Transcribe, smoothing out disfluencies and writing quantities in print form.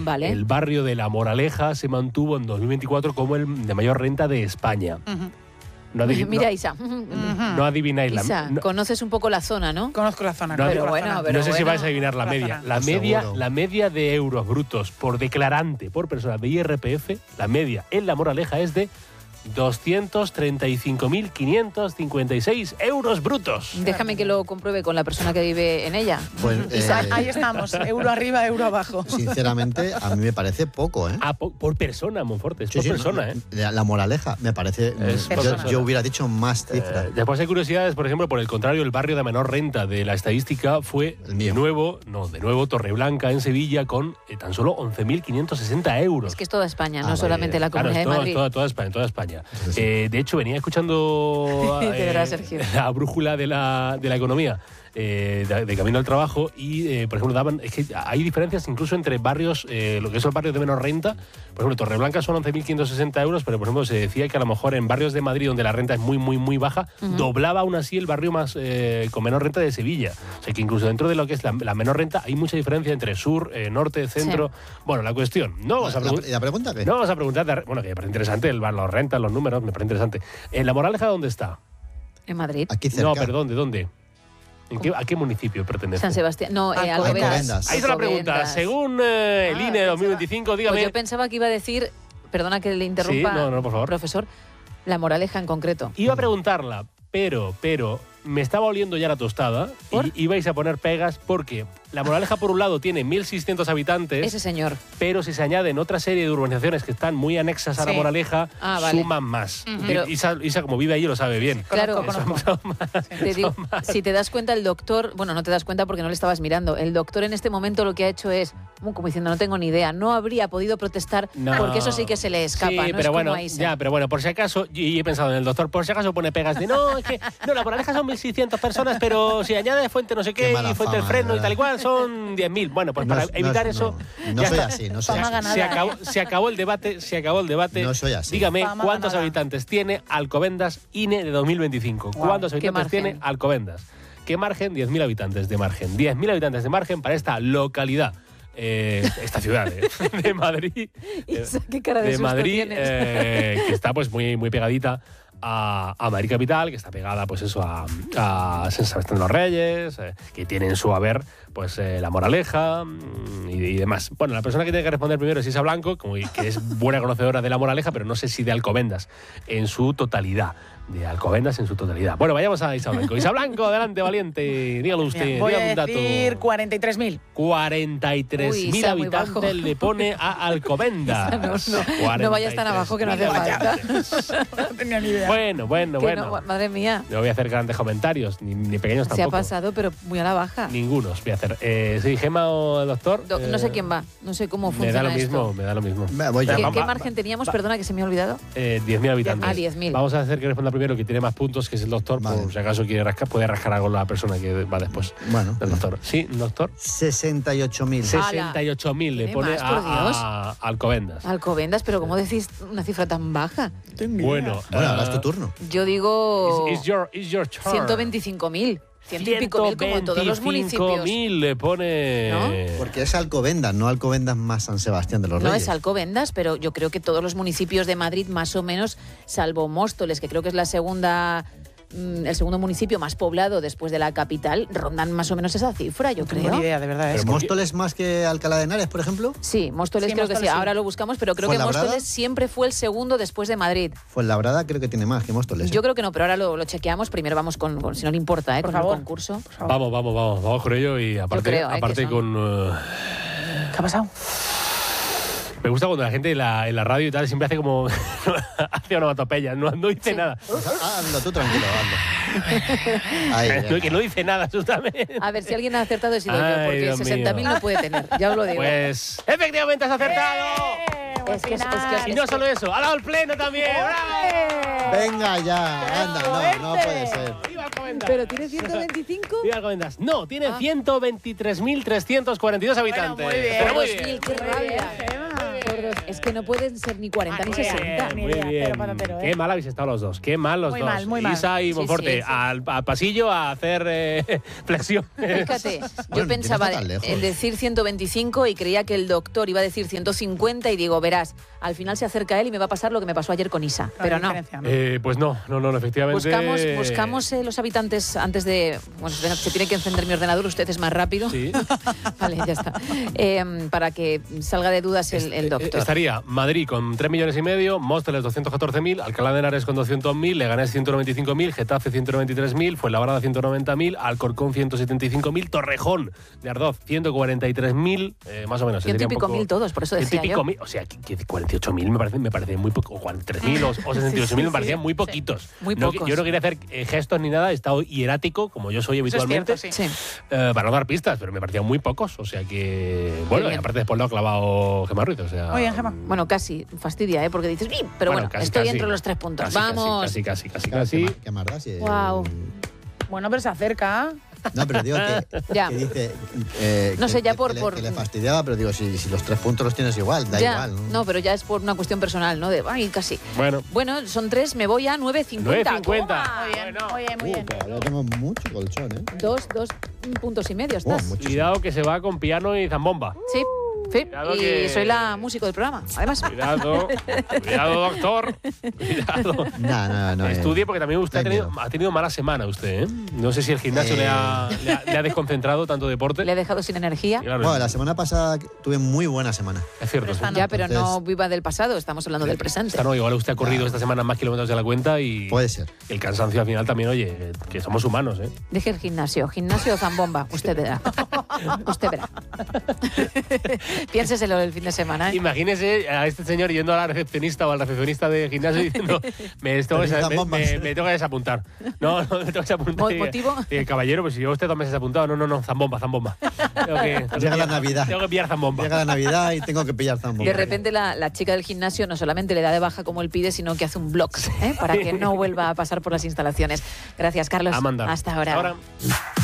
Vale. El barrio de La Moraleja se mantuvo en 2024 como el de mayor renta de España. Mira, Isa. No adivináis Isa, conoces un poco la zona, ¿no? Conozco la zona. Pero bueno, no sé si vais a adivinar la media. La media de euros brutos por declarante, por persona de IRPF, la media en La Moraleja es de 235.556 euros brutos. Déjame que lo compruebe con la persona que vive en ella. Pues, ahí estamos, euro arriba, euro abajo. Sinceramente, a mí me parece poco, ¿eh? Por persona, Monforte, es Sí, por sí, persona, ¿eh? La Moraleja, me parece... Yo hubiera dicho más cifras. Después hay curiosidades, por ejemplo, por el contrario, el barrio de menor renta de la estadística fue de nuevo Torreblanca en Sevilla con tan solo 11.560 euros. Es que es toda España, no solamente la Comunidad de Madrid. Toda España. De hecho, venía escuchando la brújula de la economía de camino al trabajo y, por ejemplo, es que hay diferencias incluso entre barrios, lo que son barrios de menor renta. Por ejemplo, Torreblanca son 11.560 euros, pero, por ejemplo, se decía que a lo mejor en barrios de Madrid donde la renta es muy, muy, muy baja, doblaba aún así el barrio más con menor renta de Sevilla. O sea, que incluso dentro de lo que es la menor renta hay mucha diferencia entre sur, norte, centro. Sí. Bueno, la cuestión, no vamos a preguntar... ¿La pregunta qué? No vamos a preguntar, bueno, que me parece interesante, las rentas, los números, me parece interesante. ¿La Moraleja dónde está? En Madrid. Aquí cerca. No, perdón, ¿de dónde? ¿A qué municipio pertenece? San Sebastián. No, Alcobendas. Ahí está la pregunta. Según el INE 2025, dígame... Pues yo pensaba que iba a decir, perdona que le interrumpa, sí, no, por favor. Profesor, La Moraleja en concreto. Iba a preguntarla, pero me estaba oliendo ya la tostada y ibais a poner pegas porque La Moraleja, por un lado, tiene 1.600 habitantes. Ese señor. Pero si se añaden otra serie de urbanizaciones que están muy anexas a La Moraleja, suman más. Isa, como vive allí, lo sabe bien. Claro, te digo, si te das cuenta, el doctor, bueno, no te das cuenta porque no le estabas mirando, el doctor en este momento lo que ha hecho es, como diciendo, no tengo ni idea, no habría podido protestar porque eso sí que se le escapa. Sí, no pero es bueno, como Isa. pero bueno, por si acaso, y he pensado en el doctor, por si acaso pone pegas de no, es que La Moraleja son 1.600 personas, pero si añade Fuente no sé qué y Fuente del Freno y tal y cual, son 10.000. Bueno, pues para evitar eso... No soy así, no soy así. Se acabó el debate. No soy así. Dígame, ¿cuántos habitantes tiene Alcobendas INE de 2025? Wow. ¿Cuántos habitantes tiene Alcobendas? ¿Qué margen? 10.000 habitantes de margen. 10.000 habitantes de margen para esta localidad. Esta ciudad de Madrid. ¿Qué cara de Madrid, que está pues muy, muy pegadita a Madrid capital, que está pegada pues eso a San Sebastián de los Reyes, que tiene en su haber pues La Moraleja y demás. Bueno, la persona que tiene que responder primero es Isa Blanco, que es buena conocedora de La Moraleja, pero no sé si de Alcobendas en su totalidad. Bueno, vayamos a Isa Blanco. Isa Blanco, adelante, valiente. Dígalo usted, voy dígame un a decir dato. 43.000. 43.000 habitantes le pone a Alcobendas. No vayas tan abajo que no hace falta. No tenía ni idea. Bueno. No, madre mía. No voy a hacer grandes comentarios, ni pequeños tampoco. Se ha pasado, pero muy a la baja. Ningunos voy a hacer. ¿Sí, Gema o el doctor? No sé quién va, no sé cómo funciona esto. Me da lo mismo. ¿Qué margen teníamos? Perdona, que se me ha olvidado. 10.000 habitantes. 10.000. Vamos a hacer que responda primero, que tiene más puntos, que es el doctor, por si acaso quiere puede rascar algo la persona que va después. Bueno. El doctor. Sí, doctor. 68.000. 68.000 le pone a Alcobendas. Alcobendas, pero ¿cómo decís una cifra tan baja? Bueno, ahora es tu turno. Yo digo... It's your turn. 125.000. 100 y pico mil, como en todos los municipios. 125.000 le pone... ¿No? Porque es Alcobendas, no Alcobendas más San Sebastián de los Reyes. No es Alcobendas, pero yo creo que todos los municipios de Madrid, más o menos, salvo Móstoles, que creo que es el segundo municipio más poblado después de la capital, rondan más o menos esa cifra, yo creo. No tengo ni idea, de verdad. ¿Es Móstoles más que Alcalá de Henares, por ejemplo? Sí, Móstoles creo que sí. Ahora lo buscamos, pero creo que Móstoles siempre fue el segundo después de Madrid. Fuenlabrada creo que tiene más que Móstoles. Yo creo que no, pero ahora lo chequeamos. Primero vamos con si no le importa, con el concurso. Vamos con ello y aparte con... ¿Qué ha pasado? Me gusta cuando la gente en la radio y tal siempre hace como... hace onomatopeya, no dice nada. Anda, tú tranquilo, anda. Que no dice nada, absolutamente. A ver, si alguien ha acertado he sido yo, porque 60.000 no puede tener, ya os lo digo. Pues, efectivamente has acertado. Es que y no solo eso, ha dado el pleno también. ¡Bravo! Venga ya, anda, no puede ser. ¡Viva Alcobendas! ¿Pero tiene 125? ¡Viva Alcobendas! No, tiene 123.342 habitantes. Bueno, muy bien. Pero muy bien. ¡Qué rabia! Por 2.000. Es que no pueden ser ni 40 ni 60. Ni idea, Muy bien. pero patatero, ¿eh? Qué mal habéis estado los dos. Qué mal los Muy dos. mal, muy mal. Isa y Sí, Monforte, sí, sí. al pasillo a hacer flexión. Fíjate, yo Bueno, pensaba no está tan lejos. en decir 125 y creía que el doctor iba a decir 150 y digo, verás, al final se acerca él y me va a pasar lo que me pasó ayer con Isa. Pero no. Pues no, efectivamente. Buscamos los habitantes antes de... Bueno, se tiene que encender mi ordenador, usted es más rápido. Sí. Vale, ya está. Para que salga de dudas el doctor. Estaría Madrid con 3,5 millones, Móstoles 214.000, Alcalá de Henares con 200.000, Leganés 195.000, Getafe 193.000, Fuenlabrada 148.000, Alcorcón 175.000, Torrejón de Ardoz 143.000, más o menos. 100 y pico mil todos, por eso decía yo. O sea, que 48.000 me parece muy poco, o 43.000 o 68.000 me parecían muy poquitos. Muy No, pocos. yo no quería hacer gestos ni nada, he estado hierático, como yo soy habitualmente, Eso es cierto, Sí. para no dar pistas, pero me parecían muy pocos, o sea que... Bueno, y aparte después lo ha clavado Gemma Ruiz, o sea... Muy bien, Gemma. Bueno, casi fastidia, porque dices, ¡bim! Pero bueno, casi, estoy casi. entre los 3 puntos. Casi, ¡Vamos! Casi. ¿Qué más da? Si Guau. Bueno, pero se acerca. No, pero digo Ya. que dice... No sé, ya que le fastidiaba, pero digo, si los 3 puntos los tienes igual, da Ya, igual. no, pero ya es por una cuestión personal, ¿no? De, ay, casi. Bueno, son 3, me voy a 9,50. 9,50. Toma. Muy bien, muy bien, muy bien. Pero ya tengo mucho colchón, ¿eh? 2 puntos y medio estás. Muchísimo. cuidado que se va con piano y zambomba. Sí, sí. Cuidado Y que- soy la músico del programa, además. Cuidado, doctor. Cuidado. No. Estudie porque también usted ten ha tenido mala semana usted, ¿eh? No sé si el gimnasio le ha desconcentrado tanto deporte. Le he dejado sin energía. Claro, Bueno, la semana pasada tuve muy buena semana. es cierto. Sí. Ya, pero no Entonces- viva del pasado, estamos hablando del presente. Esta no, igual usted ha corrido esta semana más kilómetros de la cuenta y Puede ser. el cansancio al final también, oye, que somos humanos, ¿eh? Deje el gimnasio o zambomba, usted verá. Usted verá. Piénseselo el fin de semana, ¿eh? Imagínese a este señor yendo a la recepcionista o al recepcionista del gimnasio diciendo me tengo que desapuntar. No, me tengo que desapuntar. ¿Motivo? Caballero, pues si lleva usted 2 meses apuntado, no, zambomba. Llega la Navidad. Tengo que pillar zambomba. Llega la Navidad y tengo que pillar zambomba. De repente la chica del gimnasio no solamente le da de baja como él pide, sino que hace un blog para que no vuelva a pasar por las instalaciones. Gracias, Carlos. A mandar. Hasta ahora.